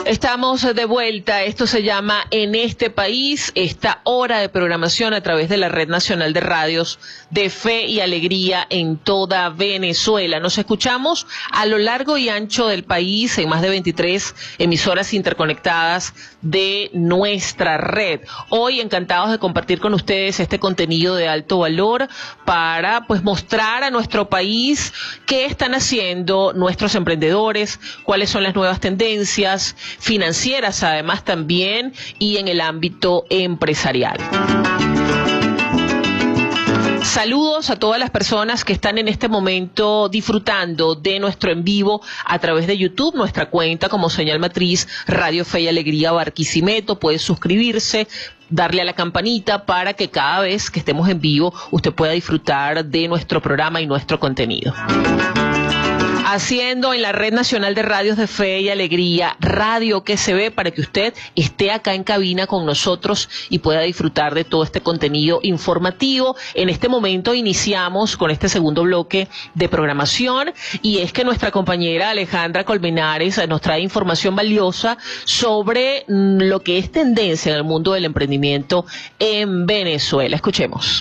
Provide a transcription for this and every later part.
Estamos de vuelta, esto se llama En este país, esta hora de programación a través de la Red Nacional de Radios de Fe y Alegría en toda Venezuela. Nos escuchamos a lo largo y ancho del país en más de 23 emisoras interconectadas de nuestra red. Hoy encantados de compartir con ustedes este contenido de alto valor para mostrar a nuestro país qué están haciendo nuestros emprendedores, cuáles son las nuevas tendencias financieras además también y en el ámbito empresarial. Saludos a todas las personas que están en este momento disfrutando de nuestro en vivo a través de YouTube, nuestra cuenta como señal matriz Radio Fe y Alegría Barquisimeto. Puede suscribirse, darle a la campanita para que cada vez que estemos en vivo usted pueda disfrutar de nuestro programa y nuestro contenido. Haciendo en la Red Nacional de Radios de Fe y Alegría, Radio que se ve, para que usted esté acá en cabina con nosotros y pueda disfrutar de todo este contenido informativo. En este momento iniciamos con este segundo bloque de programación y es que nuestra compañera Alejandra Colmenares nos trae información valiosa sobre lo que es tendencia en el mundo del emprendimiento en Venezuela. Escuchemos.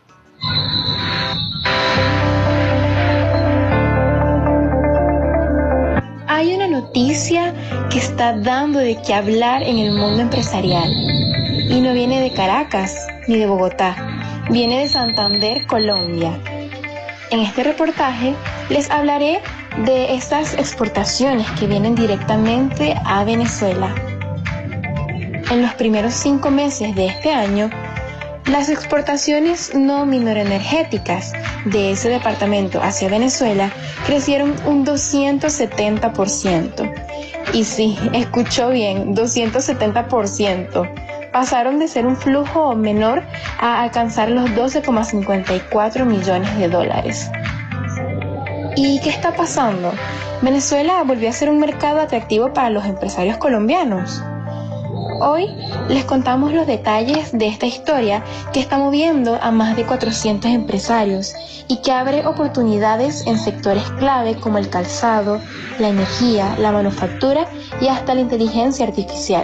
Hay una noticia que está dando de qué hablar en el mundo empresarial y no viene de Caracas ni de Bogotá, viene de Santander, Colombia. En este reportaje les hablaré de estas exportaciones que vienen directamente a Venezuela. En los primeros 5 meses de este año, las exportaciones no minoroenergéticas de ese departamento hacia Venezuela crecieron un 270%. Y sí, escuchó bien, 270%. Pasaron de ser un flujo menor a alcanzar los 12,54 millones de dólares. ¿Y qué está pasando? Venezuela volvió a ser un mercado atractivo para los empresarios colombianos. Hoy les contamos los detalles de esta historia que está moviendo a más de 400 empresarios y que abre oportunidades en sectores clave como el calzado, la energía, la manufactura y hasta la inteligencia artificial.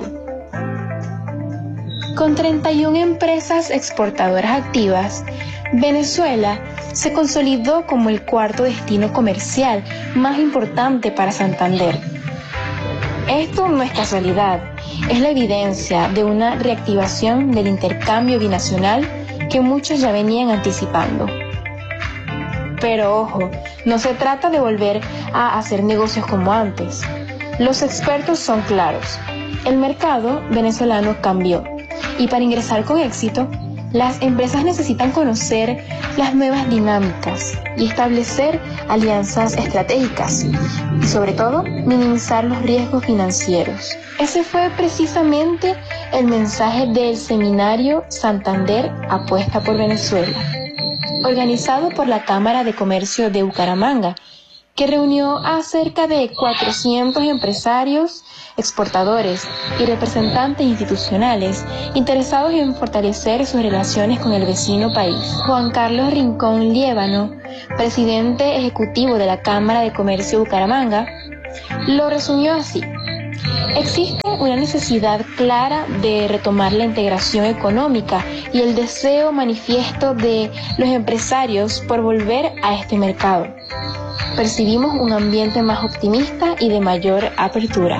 Con 31 empresas exportadoras activas, Venezuela se consolidó como el cuarto destino comercial más importante para Santander. Esto no es casualidad, es la evidencia de una reactivación del intercambio binacional que muchos ya venían anticipando. Pero ojo, no se trata de volver a hacer negocios como antes. Los expertos son claros, el mercado venezolano cambió y para ingresar con éxito, las empresas necesitan conocer las nuevas dinámicas y establecer alianzas estratégicas y sobre todo minimizar los riesgos financieros. Ese fue precisamente el mensaje del seminario Santander Apuesta por Venezuela, organizado por la Cámara de Comercio de Bucaramanga, que reunió a cerca de 400 empresarios, exportadores y representantes institucionales interesados en fortalecer sus relaciones con el vecino país. Juan Carlos Rincón Liébano, presidente ejecutivo de la Cámara de Comercio de Bucaramanga, lo resumió así: existe una necesidad clara de retomar la integración económica y el deseo manifiesto de los empresarios por volver a este mercado. Percibimos un ambiente más optimista y de mayor apertura.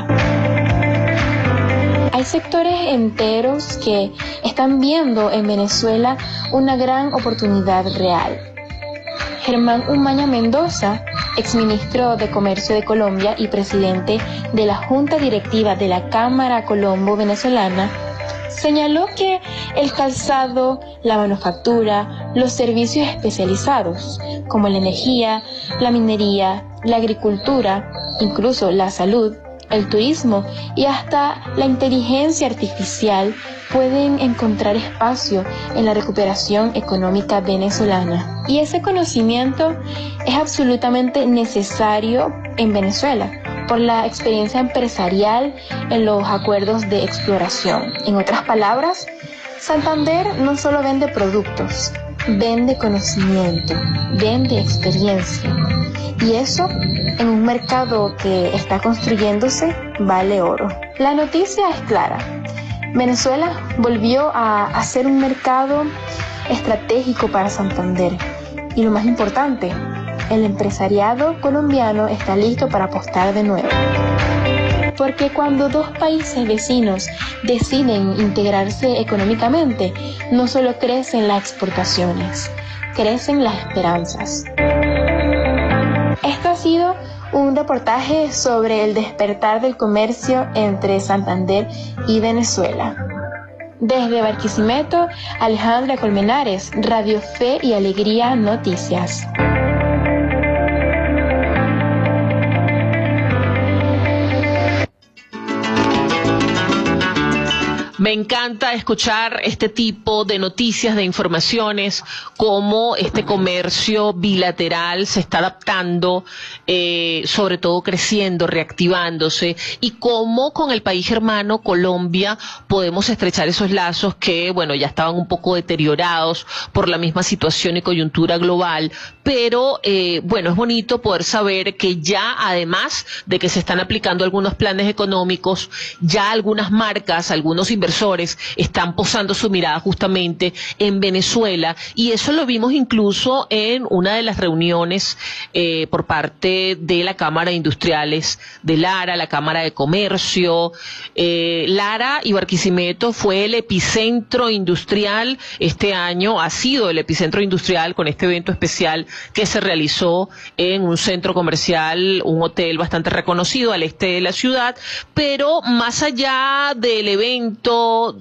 Hay sectores enteros que están viendo en Venezuela una gran oportunidad real. Germán Umaña Mendoza, exministro de Comercio de Colombia y presidente de la Junta Directiva de la Cámara Colombo-Venezolana, señaló que el calzado, la manufactura, los servicios especializados, como la energía, la minería, la agricultura, incluso la salud, el turismo y hasta la inteligencia artificial pueden encontrar espacio en la recuperación económica venezolana. Y ese conocimiento es absolutamente necesario en Venezuela por la experiencia empresarial en los acuerdos de exploración. En otras palabras, Santander no solo vende productos, vende conocimiento, vende experiencia. Y eso, en un mercado que está construyéndose, vale oro. La noticia es clara. Venezuela volvió a ser un mercado estratégico para Santander. Y lo más importante, el empresariado colombiano está listo para apostar de nuevo. Porque cuando dos países vecinos deciden integrarse económicamente, no solo crecen las exportaciones, crecen las esperanzas. Esto ha sido un reportaje sobre el despertar del comercio entre Santander y Venezuela. Desde Barquisimeto, Alejandra Colmenares, Radio Fe y Alegría Noticias. Me encanta escuchar este tipo de noticias, de informaciones, cómo este comercio bilateral se está adaptando, sobre todo creciendo, reactivándose, y cómo con el país hermano Colombia podemos estrechar esos lazos que, bueno, ya estaban un poco deteriorados por la misma situación y coyuntura global, pero, bueno, es bonito poder saber que ya, además de que se están aplicando algunos planes económicos, ya algunas marcas, algunos inversores están posando su mirada justamente en Venezuela, y eso lo vimos incluso en una de las reuniones por parte de la Cámara de Industriales de Lara, la Cámara de Comercio. Lara y Barquisimeto fue el epicentro industrial este año, ha sido el epicentro industrial con este evento especial que se realizó en un centro comercial, un hotel bastante reconocido al este de la ciudad, pero más allá del evento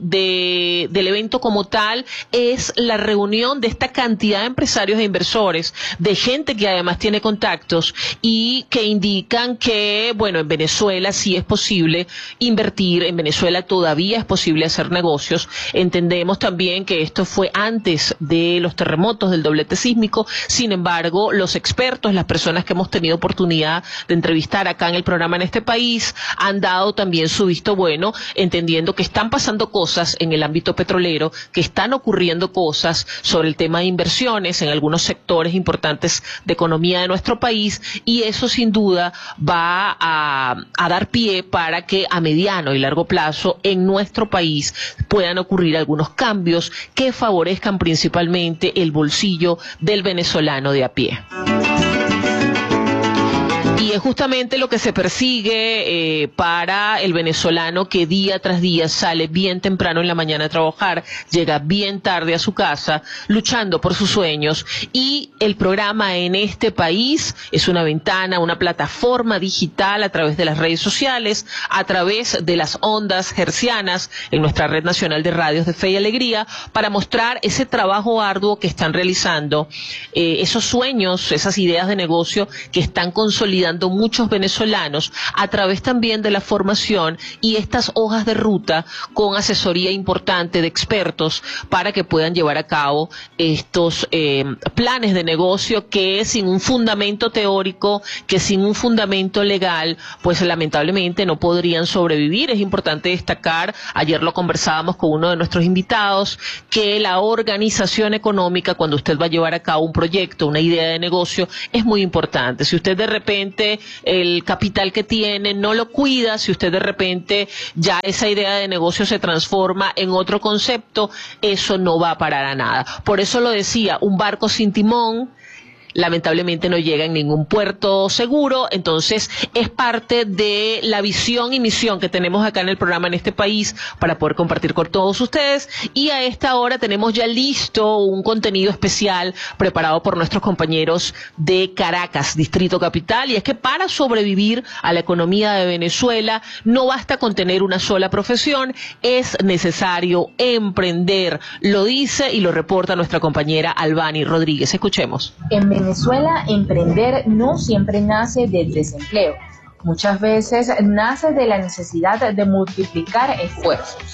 como tal, es la reunión de esta cantidad de empresarios e inversores, de gente que además tiene contactos y que indican que, bueno, en Venezuela sí es posible invertir, en Venezuela todavía es posible hacer negocios. Entendemos también que esto fue antes de los terremotos, del doblete sísmico. Sin embargo, los expertos, las personas que hemos tenido oportunidad de entrevistar acá en el programa en este país, han dado también su visto bueno, entendiendo que están pasando cosas en el ámbito petrolero, que están ocurriendo cosas sobre el tema de inversiones en algunos sectores importantes de economía de nuestro país, y eso sin duda va a dar pie para que a mediano y largo plazo en nuestro país puedan ocurrir algunos cambios que favorezcan principalmente el bolsillo del venezolano de a pie. Y es justamente lo que se persigue para el venezolano que día tras día sale bien temprano en la mañana a trabajar, llega bien tarde a su casa, luchando por sus sueños. Y el programa En este país es una ventana, una plataforma digital a través de las redes sociales, a través de las ondas hercianas en nuestra red nacional de radios de Fe y Alegría, para mostrar ese trabajo arduo que están realizando, esos sueños, esas ideas de negocio que están consolidando muchos venezolanos a través también de la formación y estas hojas de ruta con asesoría importante de expertos para que puedan llevar a cabo estos planes de negocio que sin un fundamento teórico, que sin un fundamento legal, pues lamentablemente no podrían sobrevivir. Es importante destacar, ayer lo conversábamos con uno de nuestros invitados, que la organización económica cuando usted va a llevar a cabo un proyecto, una idea de negocio, es muy importante. Si usted de repente el capital que tiene no lo cuida, si usted de repente ya esa idea de negocio se transforma en otro concepto, eso no va a parar a nada. Por eso lo decía, un barco sin timón lamentablemente no llega en ningún puerto seguro. Entonces es parte de la visión y misión que tenemos acá en el programa En este país para poder compartir con todos ustedes, y a esta hora tenemos ya listo un contenido especial preparado por nuestros compañeros de Caracas, Distrito Capital, y es que para sobrevivir a la economía de Venezuela no basta con tener una sola profesión, es necesario emprender, lo dice y lo reporta nuestra compañera Albany Rodríguez. Escuchemos. En Venezuela, emprender no siempre nace del desempleo. Muchas veces nace de la necesidad de multiplicar esfuerzos.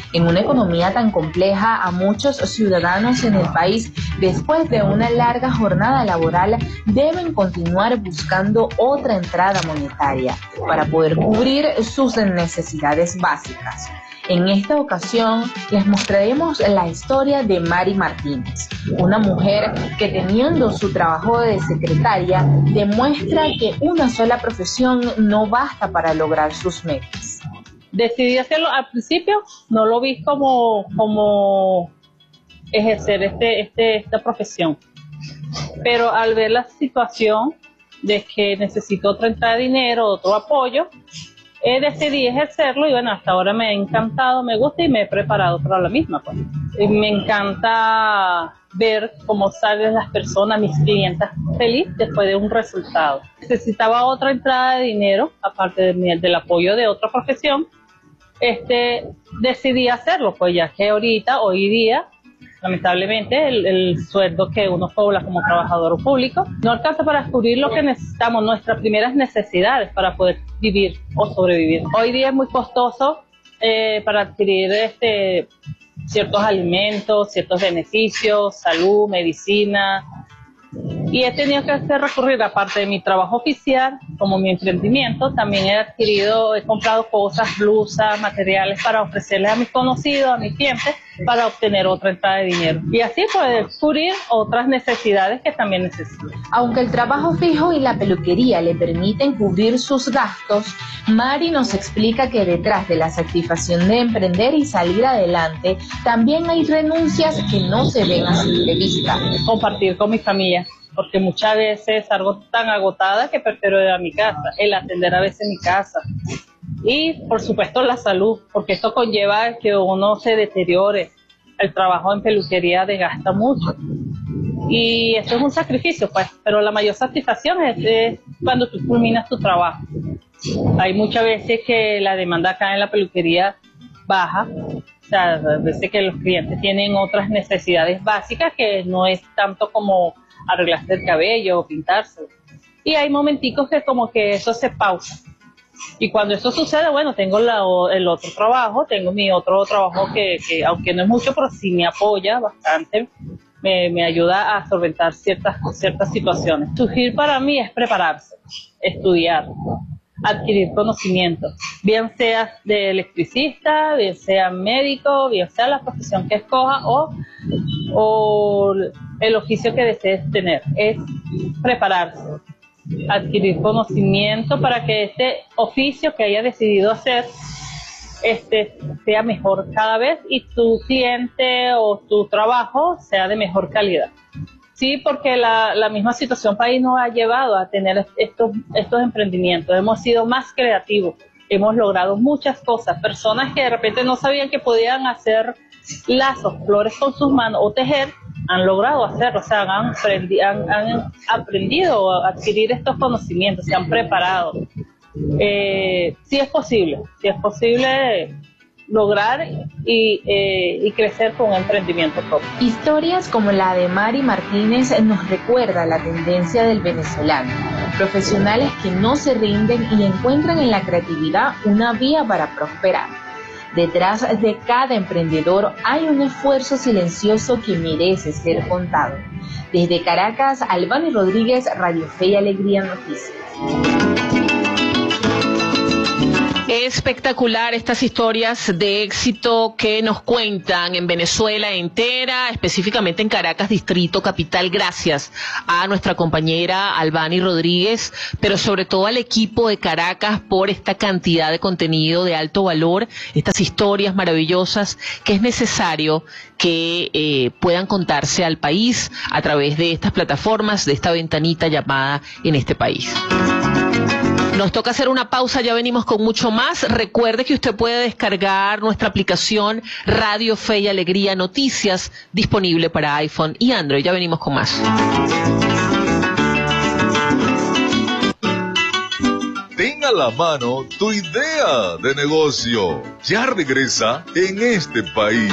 En una economía tan compleja, a muchos ciudadanos en el país, después de una larga jornada laboral, deben continuar buscando otra entrada monetaria para poder cubrir sus necesidades básicas. En esta ocasión les mostraremos la historia de Mari Martínez, una mujer que teniendo su trabajo de secretaria demuestra que una sola profesión no basta para lograr sus metas. Decidí hacerlo al principio, no lo vi como ejercer esta profesión, pero al ver la situación de que necesito otra entrada de dinero, otro apoyo, decidí ejercerlo y bueno, hasta ahora me ha encantado, me gusta y me he preparado para la misma. Pues. Me encanta ver cómo salen las personas, mis clientas, felices después de un resultado. Necesitaba otra entrada de dinero, aparte del apoyo de otra profesión. Decidí hacerlo, pues ya que hoy día, lamentablemente, el sueldo que uno cobra como trabajador público no alcanza para cubrir lo que necesitamos, nuestras primeras necesidades para poder vivir o sobrevivir. Hoy día es muy costoso para adquirir ciertos alimentos, ciertos beneficios, salud, medicina, y he tenido que recurrir, aparte de mi trabajo oficial, como mi emprendimiento, también he comprado cosas, blusas, materiales para ofrecerles a mis conocidos, a mis clientes, para obtener otra entrada de dinero. Y así poder cubrir otras necesidades que también necesito. Aunque el trabajo fijo y la peluquería le permiten cubrir sus gastos, Mari nos explica que detrás de la satisfacción de emprender y salir adelante, también hay renuncias que no se ven a simple vista. Compartir con mi familia, porque muchas veces salgo tan agotada que prefiero ir a mi casa, el atender a veces mi casa. Y por supuesto la salud, porque esto conlleva que uno se deteriore. El trabajo en peluquería desgasta mucho. Y esto es un sacrificio, pues, pero la mayor satisfacción es cuando tú culminas tu trabajo. Hay muchas veces que la demanda acá en la peluquería baja, o sea, a veces que los clientes tienen otras necesidades básicas que no es tanto como arreglarse el cabello o pintarse. Y hay momenticos que como que eso se pausa. Y cuando eso sucede, bueno, tengo el otro trabajo, tengo mi otro trabajo que aunque no es mucho, pero sí me apoya bastante, me ayuda a solventar ciertas situaciones. Surgir para mí es prepararse, estudiar, adquirir conocimiento, bien sea de electricista, bien sea médico, bien sea la profesión que escoja o el oficio que desees tener, es prepararse, adquirir conocimiento para que este oficio que haya decidido hacer sea mejor cada vez y tu cliente o tu trabajo sea de mejor calidad. Sí, porque la misma situación país nos ha llevado a tener estos emprendimientos. Hemos sido más creativos, hemos logrado muchas cosas. Personas que de repente no sabían que podían hacer lazos, flores con sus manos o tejer, han logrado hacerlo, o sea, han aprendido a adquirir estos conocimientos, se han preparado. Sí es posible lograr y crecer con un emprendimiento propio. Historias como la de Mari Martínez nos recuerda la tendencia del venezolano, profesionales que no se rinden y encuentran en la creatividad una vía para prosperar. Detrás de cada emprendedor hay un esfuerzo silencioso que merece ser contado. Desde Caracas, Albany Rodríguez, Radio Fe y Alegría Noticias. Espectacular estas historias de éxito que nos cuentan en Venezuela entera, específicamente en Caracas, Distrito Capital. Gracias a nuestra compañera Albany Rodríguez, pero sobre todo al equipo de Caracas por esta cantidad de contenido de alto valor, estas historias maravillosas que es necesario que puedan contarse al país a través de estas plataformas, de esta ventanita llamada En este País. Nos toca hacer una pausa, ya venimos con mucho más. Recuerde que usted puede descargar nuestra aplicación Radio Fe y Alegría Noticias, disponible para iPhone y Android. Ya venimos con más. Ten a la mano tu idea de negocio. Ya regresa En este País.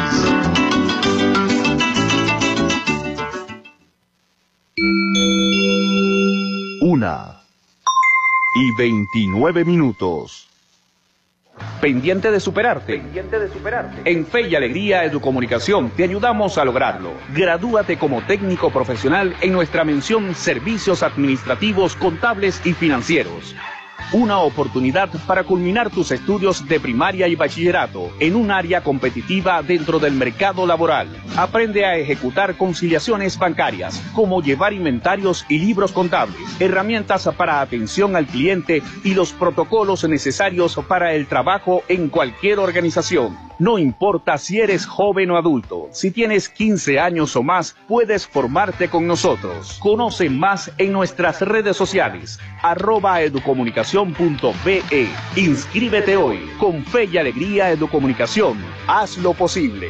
Una y 29 minutos. ¿Pendiente de superarte? En Fe y Alegría Educomunicación te ayudamos a lograrlo. Gradúate como técnico profesional en nuestra mención Servicios Administrativos, Contables y Financieros. Una oportunidad para culminar tus estudios de primaria y bachillerato en un área competitiva dentro del mercado laboral. Aprende a ejecutar conciliaciones bancarias, como llevar inventarios y libros contables, herramientas para atención al cliente y los protocolos necesarios para el trabajo en cualquier organización. No importa si eres joven o adulto, si tienes 15 años o más, puedes formarte con nosotros. Conoce más en nuestras redes sociales, @educomunicacion.be. Inscríbete hoy. Con Fe y Alegría Educomunicación. Haz lo posible.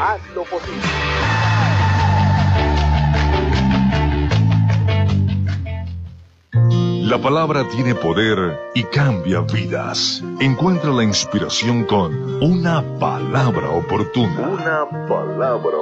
La palabra tiene poder y cambia vidas. Encuentra la inspiración con una palabra oportuna.